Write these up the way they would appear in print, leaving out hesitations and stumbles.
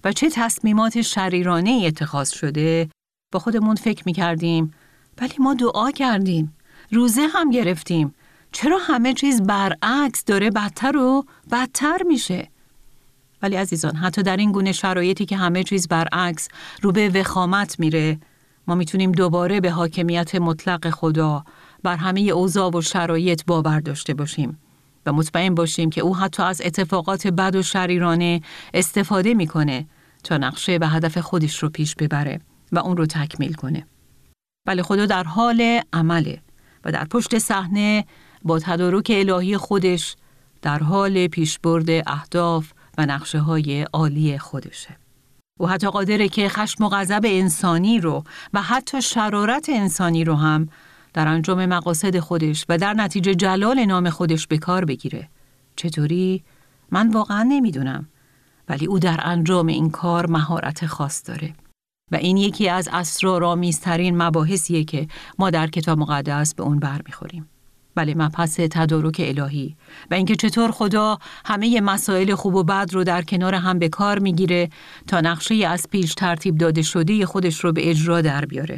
و چه تصمیمات شریرانه اتخاذ شده، با خودمون فکر می‌کردیم ولی ما دعا کردیم، روزه هم گرفتیم، چرا همه چیز برعکس داره بدتر و بدتر میشه؟ ولی عزیزان، حتی در این گونه شرایطی که همه چیز برعکس رو به وخامت میره، ما میتونیم دوباره به حاکمیت مطلق خدا بر همه اوضاع و شرایط باور داشته باشیم و مطمئن باشیم که او حتی از اتفاقات بد و شریرانه استفاده میکنه تا نقشه و هدف خودش رو پیش ببره و اون رو تکمیل کنه. بله، خدا در حال عمله و در پشت صحنه با تدارک الهی خودش در حال پیشبرد اهداف و نقشه های عالی خودشه. او حتی قادره که خشم و غضب انسانی رو و حتی شرارت انسانی رو هم در انجام مقاصد خودش و در نتیجه جلال نام خودش به کار بگیره. چطوری؟ من واقعا نمیدونم، ولی او در انجام این کار مهارت خاص داره و این یکی از اسرارآمیزترین مباحثیه که ما در کتاب مقدس به اون برمیخوریم. بله، مبحث تدارک الهی و اینکه چطور خدا همه مسائل خوب و بد رو در کنار هم به کار میگیره تا نقشه از پیش ترتیب داده شده خودش رو به اجرا در بیاره.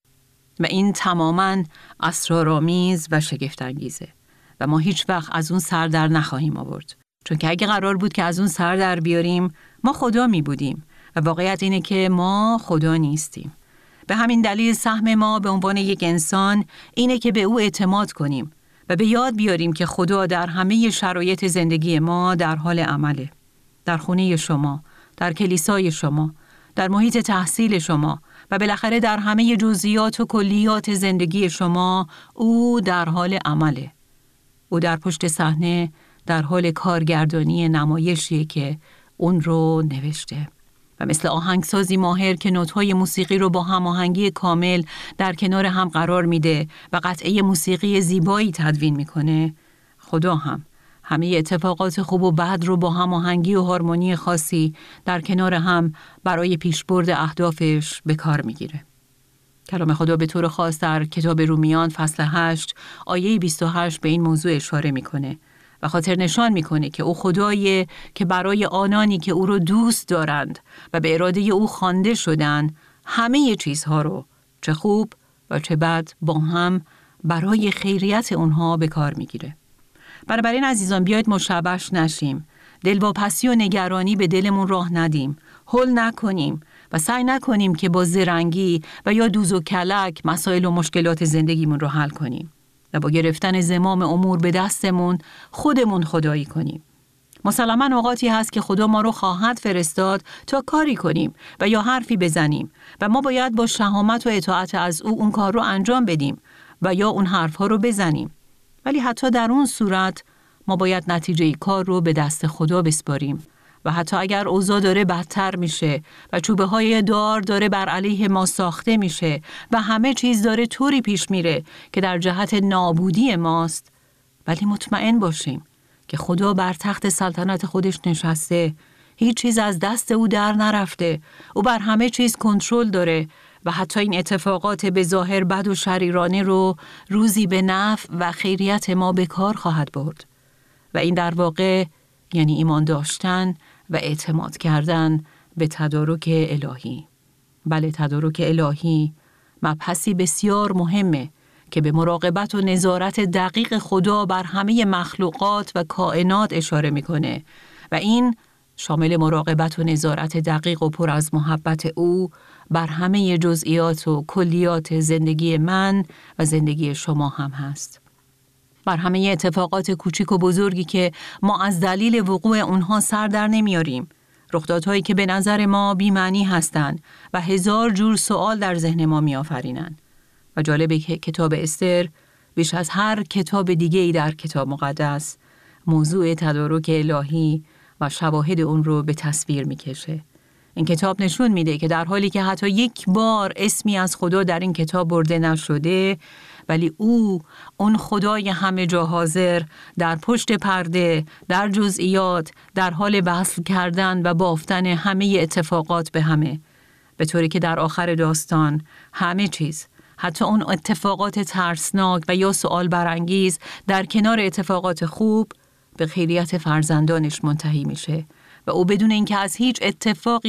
و این تماماً اسرارآمیز و شگفت‌انگیزه و ما هیچ وقت از اون سر در نخواهیم آورد، چون که اگه قرار بود که از اون سر در بیاریم، ما خدا می بودیم و واقعیت اینه که ما خدا نیستیم. به همین دلیل سهم ما به عنوان یک انسان اینه که به او اعتماد کنیم و به یاد بیاریم که خدا در همه شرایط زندگی ما در حال عمله. در خونه شما، در کلیسای شما، در محیط تحصیل شما و بالاخره در همه جزئیات و کلیات زندگی شما او در حال عمله. او در پشت صحنه در حال کارگردانی نمایشیه که اون رو نوشته و مثل آهنگسازی ماهر که نوت‌های موسیقی رو با هماهنگی کامل در کنار هم قرار میده و قطعه موسیقی زیبایی تدوین میکنه، خدا هم همه اتفاقات خوب و بد رو با هماهنگی و هارمونی خاصی در کنار هم برای پیشبرد اهدافش به کار میگیره. کلام خدا به طور خاص در کتاب رومیان فصل 8 آیه 28 به این موضوع اشاره میکنه و خاطر نشان میکنه که او خدایه که برای آنانی که او رو دوست دارند و به اراده او خوانده شدند همه چیزها رو، چه خوب و چه بد، با هم برای خیریت اونها به کار میگیره. بنابراین عزیزان، بیایید مشوش نشیم، دلواپسی و نگرانی به دلمون راه ندیم، هول نکنیم و سعی نکنیم که با زرنگی و یا دوز و کلک مسائل و مشکلات زندگیمون رو حل کنیم و با گرفتن زمام امور به دستمون خودمون خدایی کنیم. مسلماً اوقاتی هست که خدا ما رو خواهد فرستاد تا کاری کنیم و یا حرفی بزنیم و ما باید با شهامت و اطاعت از او اون کار رو انجام بدیم و یا اون حرفها رو بزنیم. ولی حتی در اون صورت ما باید نتیجه کار رو به دست خدا بسپاریم و حتی اگر اوضاع داره بدتر میشه و چوبه های دار داره بر علیه ما ساخته میشه و همه چیز داره طوری پیش میره که در جهت نابودی ماست، ولی مطمئن باشیم که خدا بر تخت سلطنت خودش نشسته، هیچ چیز از دست او در نرفته، او بر همه چیز کنترل داره و حتی این اتفاقات به ظاهر بد و شریرانه رو روزی به نفع و خیریت ما به کار خواهد برد. و این در واقع یعنی ایمان داشتن و اعتماد کردن به تدارک الهی. بله، تدارک الهی مبحثی بسیار مهمه که به مراقبت و نظارت دقیق خدا بر همه مخلوقات و کائنات اشاره میکنه و این شامل مراقبت و نظارت دقیق و پر از محبت او بر همه جزئیات و کلیات زندگی من و زندگی شما هم هست. بر همه اتفاقات کوچیک و بزرگی که ما از دلیل وقوع اونها سر در نمیاریم، رخدادهایی که به نظر ما بی‌معنی هستند و هزار جور سوال در ذهن ما میآفرینند. و جالبه که کتاب استر بیش از هر کتاب دیگه‌ای در کتاب مقدس موضوع تدارک الهی و شواهد اون رو به تصویر میکشه. این کتاب نشون میده که در حالی که حتی یک بار اسمی از خدا در این کتاب برده نشده، ولی اون خدای همه جا حاضر در پشت پرده، در جزئیات، در حال وصل کردن و بافتن همه اتفاقات به همه، به طوری که در آخر داستان همه چیز، حتی اون اتفاقات ترسناک و یا سوال برانگیز در کنار اتفاقات خوب، به خیریت فرزندانش منتهی میشه و او بدون اینکه از هیچ اتفاقی